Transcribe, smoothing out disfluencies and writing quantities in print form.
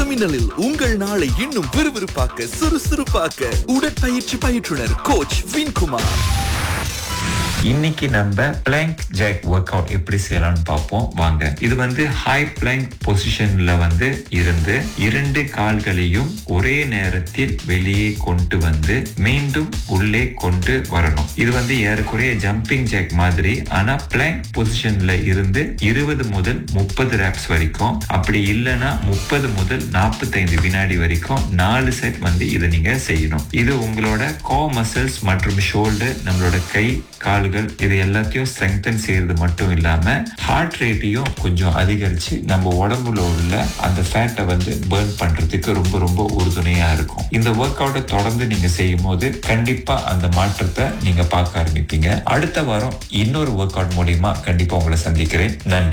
வலைமின்னலில் உங்கள் நாளை இன்னும் விறுவிறுப்பாக்க சுறுசுறுப்பாக்க உடற்பயிற்சி பயிற்றுனர் கோச் வின்குமார். இன்னைக்கு நம்ம பிளாங்க் ஜாக் ஒர்க் அவுட் எப்படி செய்யலாம்னு பார்ப்போம் வாங்க. இது ஹை பிளாங்க் பொசிஷன்ல இருந்து 2 கால்களையும் ஒரே நேரத்தில் வெளியே கொண்டு மீண்டும் உள்ளே கொண்டு வரணும். இது ஏறக்குறைய ஜம்பிங் ஜாக் மாதிரி, ஆனா பிளாங்க் பொசிஷன்ல இருந்து 20 முதல் 30 ரெப்ஸ் வரைக்கும், அப்படி இல்லைன்னா 30 முதல் 45 வினாடி வரைக்கும் 4 செட் இதை நீங்க செய்யணும். இது உங்களோட கோ மசில்ஸ் மற்றும் ஷோல்டர், நம்மளோட கை கால்கள் இது எல்லாத்தையும் ஸ்ட்ரெங்தன் செய்யறது மட்டும் இல்லாம ஹார்ட் ரேட்டையும் கொஞ்சம் அதிகரிச்சு நம்ம உடம்புல உள்ள அந்த ஃபேட்டை பர்ன் பண்றதுக்கு ரொம்ப ரொம்ப உறுதுணையா இருக்கும். இந்த ஒர்க் அவுட்டை தொடர்ந்து நீங்க செய்யும் போது கண்டிப்பா அந்த மாற்றத்தை நீங்க பார்க்க ஆரம்பிப்பீங்க. அடுத்த வாரம் இன்னொரு ஒர்க் அவுட் மூலியமா கண்டிப்பா உங்களை சந்திக்கிறேன். நன்றி.